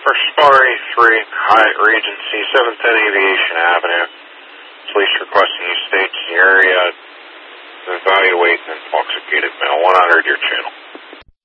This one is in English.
First Responder 83, Hyatt Regency, 710 Aviation Avenue. Police requesting you stay in the area to evaluate an intoxicated male. 100, your channel.